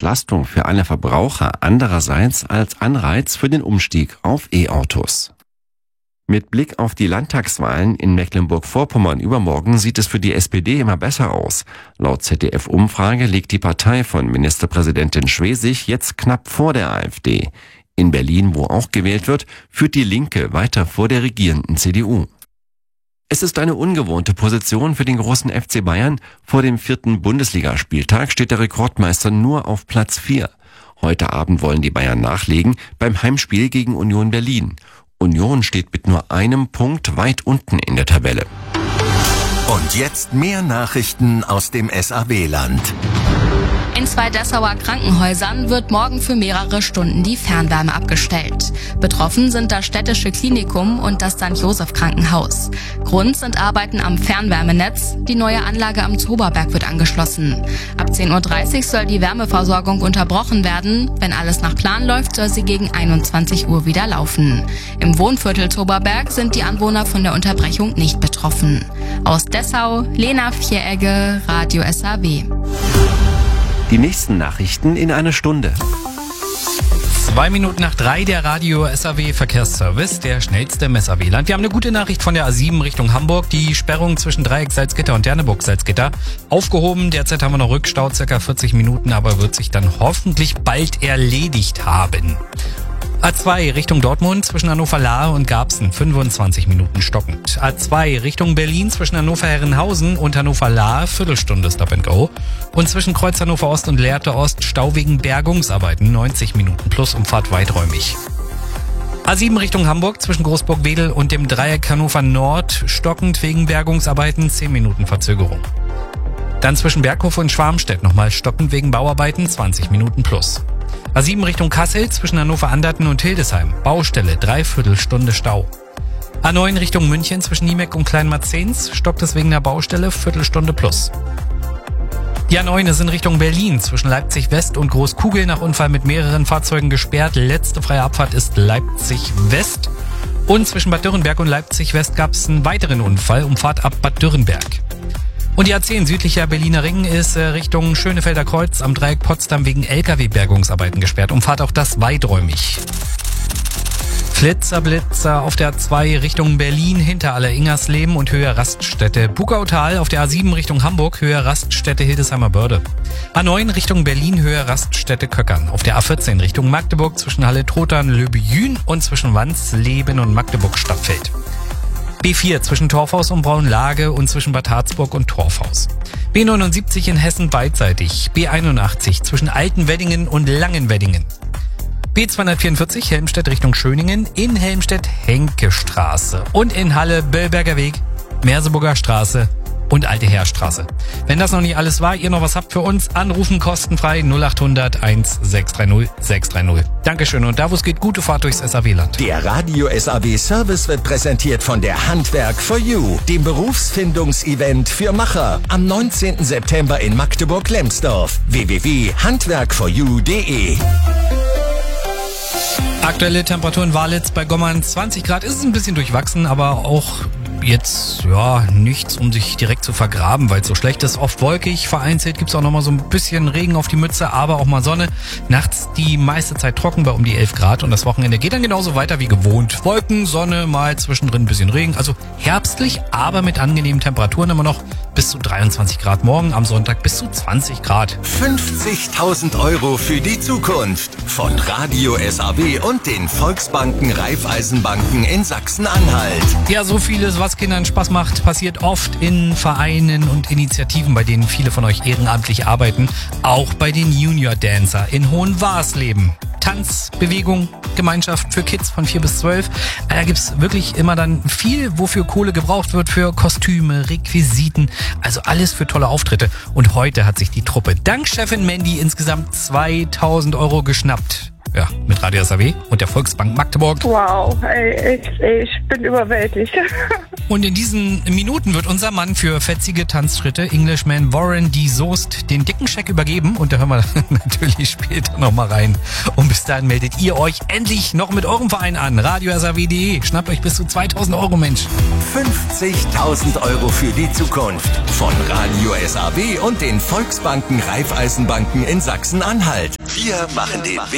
Entlastung für alle Verbraucher, andererseits als Anreiz für den Umstieg auf E-Autos. Mit Blick auf die Landtagswahlen in Mecklenburg-Vorpommern übermorgen sieht es für die SPD immer besser aus. Laut ZDF-Umfrage liegt die Partei von Ministerpräsidentin Schwesig jetzt knapp vor der AfD. In Berlin, wo auch gewählt wird, führt die Linke weiter vor der regierenden CDU. Es ist eine ungewohnte Position für den großen FC Bayern. Vor dem 4. Bundesligaspieltag steht der Rekordmeister nur auf Platz 4. Heute Abend wollen die Bayern nachlegen beim Heimspiel gegen Union Berlin. Union steht mit nur einem Punkt weit unten in der Tabelle. Und jetzt mehr Nachrichten aus dem SAW-Land. In 2 Dessauer Krankenhäusern wird morgen für mehrere Stunden die Fernwärme abgestellt. Betroffen sind das Städtische Klinikum und das St. Joseph Krankenhaus. Grund sind Arbeiten am Fernwärmenetz. Die neue Anlage am Zoberberg wird angeschlossen. Ab 10:30 Uhr soll die Wärmeversorgung unterbrochen werden. Wenn alles nach Plan läuft, soll sie gegen 21 Uhr wieder laufen. Im Wohnviertel Zoberberg sind die Anwohner von der Unterbrechung nicht betroffen. Aus Dessau, Lena Vieregge, Radio SAW. Die nächsten Nachrichten in einer Stunde. 2 Minuten nach 3 der Radio SAW Verkehrsservice, der schnellste im SAW-Land. Wir haben eine gute Nachricht von der A7 Richtung Hamburg. Die Sperrung zwischen Dreieck Salzgitter und Derneburg Salzgitter aufgehoben. Derzeit haben wir noch Rückstau, ca. 40 Minuten, aber wird sich dann hoffentlich bald erledigt haben. A2 Richtung Dortmund zwischen Hannover-Lahr und Garbsen 25 Minuten stockend. A2 Richtung Berlin zwischen Hannover-Herrenhausen und Hannover-Lahr Viertelstunde Stop and Go. Und zwischen Kreuz Hannover-Ost und Lehrte Ost Stau wegen Bergungsarbeiten 90 Minuten plus Umfahrt weiträumig. A7 Richtung Hamburg zwischen Großburg-Wedel und dem Dreieck Hannover-Nord stockend wegen Bergungsarbeiten 10 Minuten Verzögerung. Dann zwischen Berghof und Schwarmstedt nochmal stockend wegen Bauarbeiten 20 Minuten plus. A7 Richtung Kassel zwischen Hannover-Anderten und Hildesheim. Baustelle, 3/4 Stunde Stau. A9 Richtung München zwischen Niemeck und Kleinmarzens. Stockt es wegen der Baustelle, Viertelstunde plus. Die A9 ist in Richtung Berlin zwischen Leipzig West und Großkugel nach Unfall mit mehreren Fahrzeugen gesperrt. Letzte freie Abfahrt ist Leipzig West. Und zwischen Bad Dürrenberg und Leipzig West gab es einen weiteren Unfall. Umfahrt ab Bad Dürrenberg. Und die A10 südlicher Berliner Ring ist Richtung Schönefelder Kreuz am Dreieck Potsdam wegen LKW-Bergungsarbeiten gesperrt. Umfahrt auch das weiträumig. Flitzer auf der A2 Richtung Berlin hinter Aller-Ingersleben und Höhe Raststätte. Bugautal auf der A7 Richtung Hamburg, Höhe Raststätte Hildesheimer Börde. A9 Richtung Berlin, Höhe Raststätte Köckern. Auf der A14 Richtung Magdeburg zwischen Halle-Trotern, Löbejün und zwischen Wansleben und Magdeburg-Stadtfeld. B4 zwischen Torfhaus und Braunlage und zwischen Bad Harzburg und Torfhaus. B79 in Hessen beidseitig. B81 zwischen Altenweddingen und Langenweddingen. B244 Helmstedt Richtung Schöningen, in Helmstedt Henkestraße und in Halle Böllberger Weg, Merseburger Straße und Alte Heerstraße. Wenn das noch nicht alles war, ihr noch was habt für uns, anrufen kostenfrei 0800 1630 630. Dankeschön und da wo es geht, gute Fahrt durchs SAW-Land. Der Radio SAW Service wird präsentiert von der Handwerk for You, dem Berufsfindungsevent für Macher. Am 19. September in Magdeburg-Lemsdorf. www.handwerkforyou.de. Aktuelle Temperaturen Walitz bei Gommern 20 Grad. Ist es ein bisschen durchwachsen, aber auch jetzt, ja, nichts, um sich direkt zu vergraben, weil es so schlecht ist. Oft wolkig, vereinzelt gibt's auch nochmal so ein bisschen Regen auf die Mütze, aber auch mal Sonne. Nachts die meiste Zeit trocken bei um die 11 Grad und das Wochenende geht dann genauso weiter wie gewohnt. Wolken, Sonne, mal zwischendrin ein bisschen Regen. Also herbstlich, aber mit angenehmen Temperaturen immer noch bis zu 23 Grad. Morgen am Sonntag bis zu 20 Grad. 50.000 € für die Zukunft von Radio SAW und den Volksbanken Raiffeisenbanken in Sachsen-Anhalt. Ja, so vieles, was Kindern Spaß macht, passiert oft in Vereinen und Initiativen, bei denen viele von euch ehrenamtlich arbeiten. Auch bei den Junior Dancer in Hohenwarsleben. Tanz, Bewegung, Gemeinschaft für Kids von 4 bis 12. Da gibt's wirklich immer dann viel, wofür Kohle gebraucht wird, für Kostüme, Requisiten, also alles für tolle Auftritte. Und heute hat sich die Truppe dank Chefin Mandy insgesamt 2.000 € geschnappt. Ja, mit Radio SAW und der Volksbank Magdeburg. Wow, ey, ich bin überwältigt. Und in diesen Minuten wird unser Mann für fetzige Tanzschritte, Englishman Warren D. Soest, den dicken Scheck übergeben. Und da hören wir natürlich später nochmal rein. Und bis dahin meldet ihr euch endlich noch mit eurem Verein an. Radio SAW.de. Schnappt euch bis zu 2.000 €, Mensch. 50.000 € für die Zukunft von Radio SAW und den Volksbanken Raiffeisenbanken in Sachsen-Anhalt. Wir machen den Weg